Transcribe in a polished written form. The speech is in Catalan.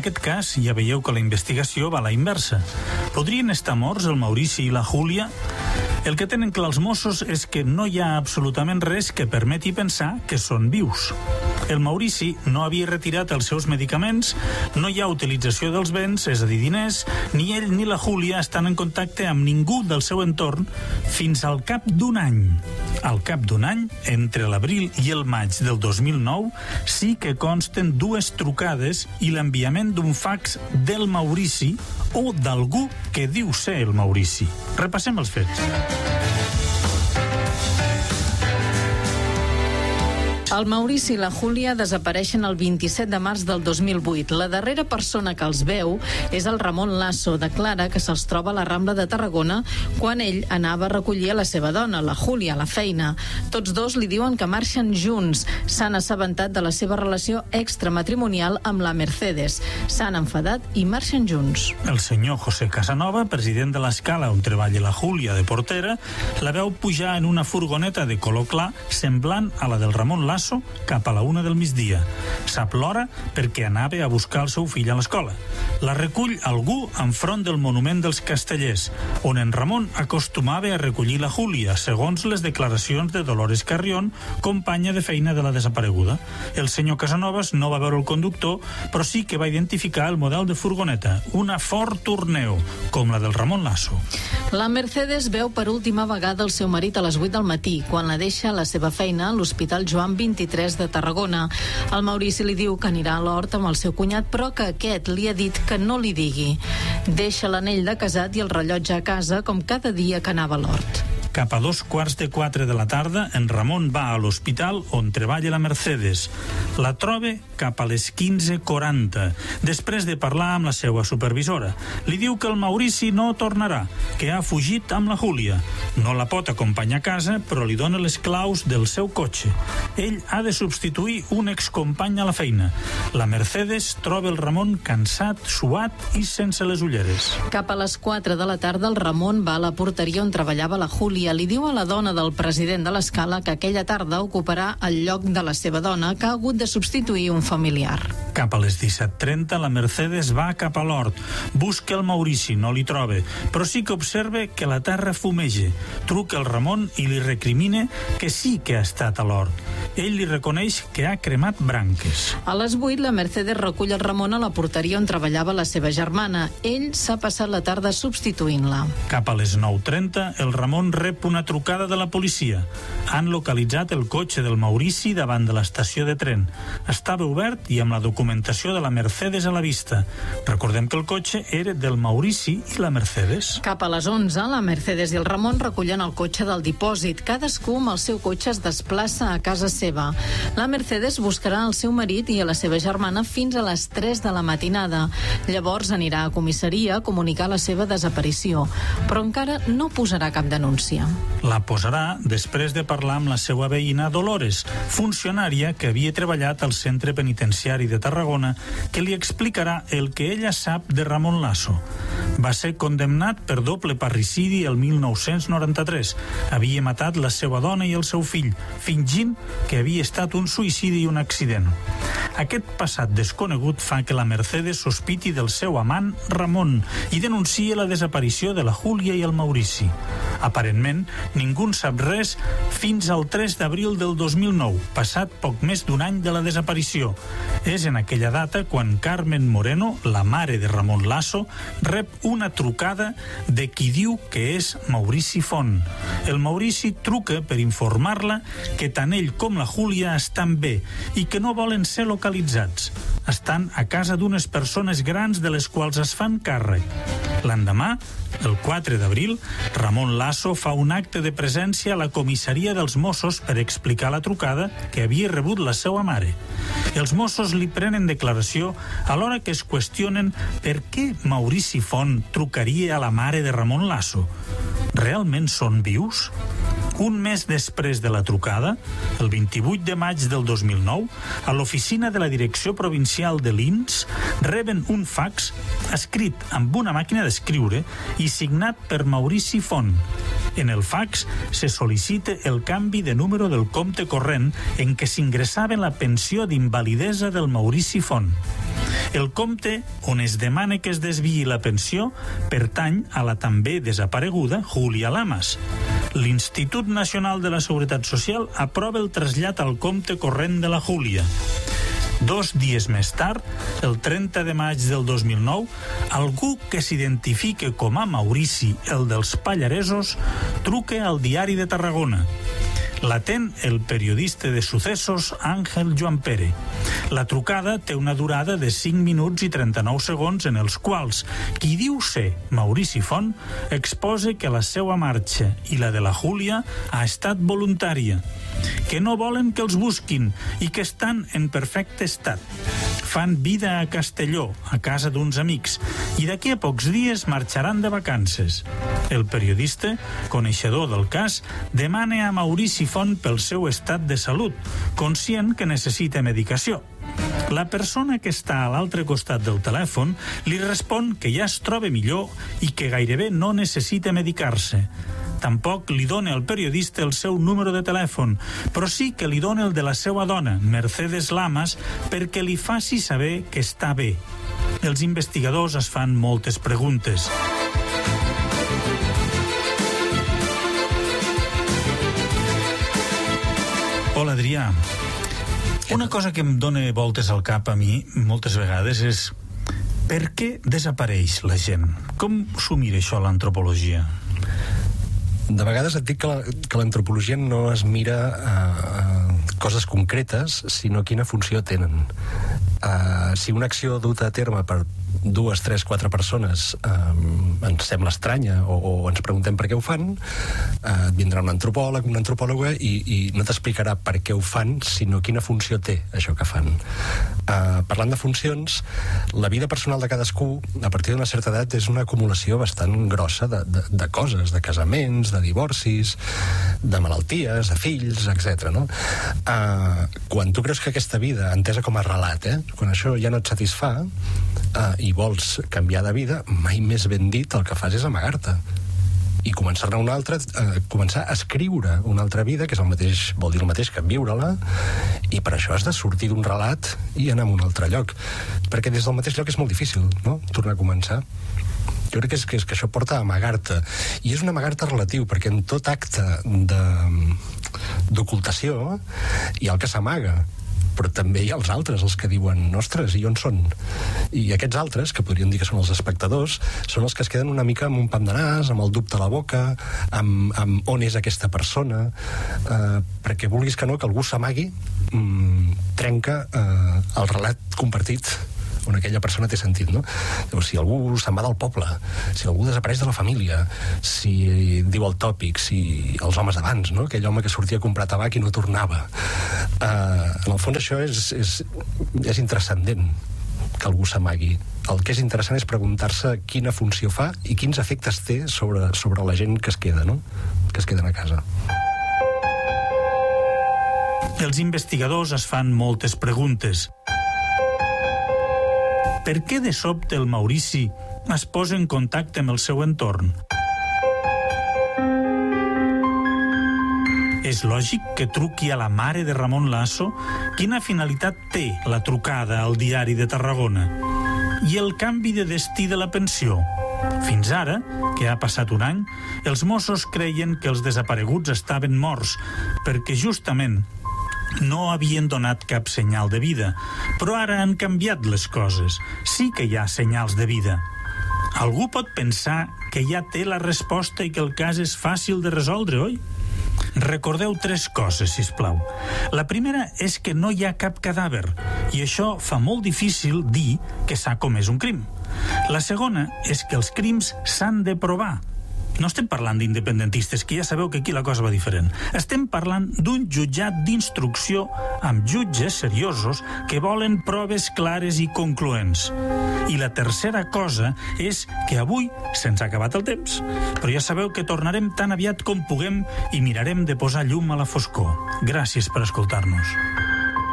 aquest cas, ja veieu que la investigació va a la inversa. Podrien estar morts el Maurici i la Júlia? El que tenen clar els Mossos és que no hi ha absolutament res que permeti pensar que són vius. El Maurici no havia retirat els seus medicaments, no hi ha utilització dels béns, és a dir, diners, ni ell ni la Júlia estan en contacte amb ningú del seu entorn fins al cap d'un any. Al cap d'un any, entre l'abril i el maig del 2009, sí que consten 2 trucades i l'enviament d'un fax del Maurici o d'algú que diu ser el Maurici. Repassem els fets. El Maurici i la Júlia desapareixen el 27 de març del 2008. La darrera persona que els veu és el Ramon Lasso. Declara que se'ls troba a la Rambla de Tarragona quan ell anava a recollir a la seva dona, la Júlia, a la feina. Tots dos li diuen que marxen junts. S'han assabentat de la seva relació extramatrimonial amb la Mercedes. S'han enfadat i marxen junts. El senyor José Casanova, president de l'Escala on treballa la Júlia de portera, la veu pujar en una furgoneta de color clar semblant a la del Ramon Lasso cap a la 1 del migdia. Sap l'hora perquè anava a buscar el seu fill a l'escola. La recull algú enfront del monument dels Castellers, on en Ramon acostumava a recollir la Júlia, segons les declaracions de Dolores Carrión, companya de feina de la desapareguda. El senyor Casanovas no va veure el conductor, però sí que va identificar el model de furgoneta, una Ford Tourneo, com la del Ramon Lasso. La Mercedes veu per última vegada el seu marit a les 8 del matí, quan la deixa a la seva feina a l'Hospital Joan 23 de Tarragona. El Maurici li diu que anirà a l'hort amb el seu cunyat, però que aquest li ha dit que no li digui. Deixa l'anell de casat i el rellotge a casa, com cada dia que anava a l'hort. Cap a 3:15 de la tarda, en Ramon va a l'hospital on treballa la Mercedes. La troba cap a les 15:40, després de parlar amb la seva supervisora. Li diu que el Maurici no tornarà, que ha fugit amb la Júlia. No la pot acompanyar a casa, però li dona les claus del seu cotxe. Ell ha de substituir un excompany a la feina. La Mercedes troba el Ramon cansat, suat i sense les ulleres. Cap a les 4 de la tarda, el Ramon va a la porteria on treballava la Júlia. Li diu a la dona del president de l'Escala que aquella tarda ocuparà el lloc de la seva dona, que ha hagut de substituir un familiar. Cap a les 17:30 la Mercedes va cap a l'hort. Busca el Maurici, no li troba, però sí que observa que la terra fumeja. Truca el Ramon i li recrimina que sí que ha estat a l'hort. Ell li reconeix que ha cremat branques. A les 8 la Mercedes recull el Ramon a la porteria on treballava la seva germana. Ell s'ha passat la tarda substituint-la. Cap a les 9:30 el Ramon rep una trucada de la policia. Han localitzat el cotxe del Maurici davant de l'estació de tren. Estava obert i amb la documentació de la Mercedes a la vista. Recordem que el cotxe era del Maurici i la Mercedes. Cap a les 11, la Mercedes i el Ramon recullen el cotxe del dipòsit. Cadascú amb el seu cotxe es desplaça a casa seva. La Mercedes buscarà el seu marit i a la seva germana fins a les 3 de la matinada. Llavors anirà a comissaria a comunicar la seva desaparició, però encara no posarà cap denúncia. La posarà després de parlar amb la seva veïna Dolores, funcionària que havia treballat al centre penitenciari de Tarragona, que li explicarà el que ella sap de Ramon Lasso. Va ser condemnat per doble parricidi el 1993. Havia matat la seva dona i el seu fill, fingint que havia estat un suïcidi i un accident. Aquest passat desconegut fa que la Mercedes sospiti del seu amant Ramon i denuncia la desaparició de la Júlia i el Maurici. Aparentment, ningú en sap res fins al 3 d'abril del 2009, passat poc més d'un any de la desaparició. És en aquella data quan Carmen Moreno, la mare de Ramon Lasso, rep una trucada de qui diu que és Maurici Font. El Maurici truca per informar-la que tant ell com la Júlia estan bé i que no volen ser localitzats. Estan a casa d'unes persones grans de les quals es fan càrrec. L'endemà, el 4 d'abril, Ramon Lasso fa un acte de presència a la comissaria dels Mossos per explicar la trucada que havia rebut la seva mare. Els Mossos li prenen declaració alhora que es qüestionen per què Maurici Font trucaria a la mare de Ramon Lasso. Realment són vius? Un mes després de la trucada, el 28 de maig del 2009, a l'oficina de la Direcció Provincial de l'INS reben un fax escrit amb una màquina d'escriure i signat per Maurici Font. En el fax se sol·licita el canvi de número del compte corrent en què s'ingressava la pensió d'invalidesa del Maurici Font. El compte on es demana que es desviï la pensió pertany a la també desapareguda Júlia Lamas. L'Institut Nacional de la Seguretat Social aprova el trasllat al compte corrent de la Júlia. 2 dies més tard, el 30 de maig del 2009, algú que s'identifique com a Maurici, el dels Pallaresos, truca al Diari de Tarragona. L'atén el periodista de successos Àngel Joan Pere. La trucada té una durada de 5 minuts i 39 segons en els quals qui diu ser Maurici Font exposa que la seva marxa i la de la Júlia ha estat voluntària, que no volen que els busquin i que estan en perfecte estat. Fan vida a Castelló, a casa d'uns amics, i d'aquí a pocs dies marxaran de vacances. El periodista, coneixedor del cas, demana a Maurici Font pel seu estat de salut, conscient que necessita medicació. La persona que està a l'altre costat del telèfon li respon que ja es troba millor i que gairebé no necessita medicar-se. Tampoc li dona al periodista el seu número de telèfon, però sí que li dona el de la seva dona, Mercedes Lamas, perquè li faci saber que està bé. Els investigadors es fan moltes preguntes. Hola, Adrià. Una cosa que em dona voltes al cap a mi moltes vegades és per què desapareix la gent? Com s'ho mira això a l'antropologia? De vegades et dic que l'antropologia no es mira coses concretes, sinó quina funció tenen. Si una acció duta a terme per 2, 3, 4 persones ens sembla estranya o ens preguntem per què ho fan, vindrà un antropòleg, una antropòloga i no t'explicarà per què ho fan, sinó quina funció té això que fan. Parlant de funcions, la vida personal de cadascú a partir d'una certa edat és una acumulació bastant grossa de coses, de casaments, de divorcis, de malalties, de fills, etc. No? Quan tu creus que aquesta vida, entesa com a relat, quan això ja no et satisfà i vols canviar de vida, mai més ben dit el que fas és amagar-te i començar-ne una altra, començar a escriure una altra vida, que és el mateix, vol dir el mateix que viure-la, i per això has de sortir d'un relat i anar a un altre lloc, perquè des del mateix lloc és molt difícil, no?, tornar a començar. Jo crec que això porta a amagar-te, i és un amagar-te relatiu, perquè en tot acte d'ocultació hi ha el que s'amaga, però també hi ha els altres, els que diuen ostres, i on són? I aquests altres, que podríem dir que són els espectadors, són els que es queden una mica amb un pam de nas, amb el dubte a la boca, amb on és aquesta persona, perquè vulguis que no, que algú s'amagui, trenca el relat compartit on aquella persona té sentit, no? Llavors, si algú se'n va del poble, si algú desapareix de la família, si diu el tòpic, si els homes d'abans, no?, aquell home que sortia a comprar tabac i no tornava. En el fons això és intranscendent, que algú s'amagui. El que és interessant és preguntar-se quina funció fa i quins efectes té sobre la gent que es queda, no?, que es queden a casa. Els investigadors es fan moltes preguntes. Per què de sobte el Maurici es posa en contacte amb el seu entorn? És lògic que truqui a la mare de Ramon Lasso? Quina finalitat té la trucada al Diari de Tarragona? I el canvi de destí de la pensió? Fins ara, que ha passat un any, els Mossos creien que els desapareguts estaven morts, perquè justament no havien donat cap senyal de vida, però ara han canviat les coses. Sí que hi ha senyals de vida. Algú pot pensar que ja té la resposta i que el cas és fàcil de resoldre, oi? Recordeu 3 coses, sisplau. La primera és que no hi ha cap cadàver, i això fa molt difícil dir que s'ha comès un crim. La segona és que els crims s'han de provar. No estem parlant d'independentistes, que ja sabeu que aquí la cosa va diferent. Estem parlant d'un jutjat d'instrucció amb jutges seriosos que volen proves clares i concloents. I la tercera cosa és que avui se'ns ha acabat el temps, però ja sabeu que tornarem tan aviat com puguem i mirarem de posar llum a la foscor. Gràcies per escoltar-nos.